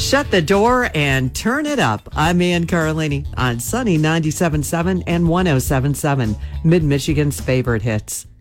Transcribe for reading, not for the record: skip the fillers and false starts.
Shut the door and turn it up. I'm Ann Carlini on Sunny 97.7 and 107.7, Mid-Michigan's favorite hits.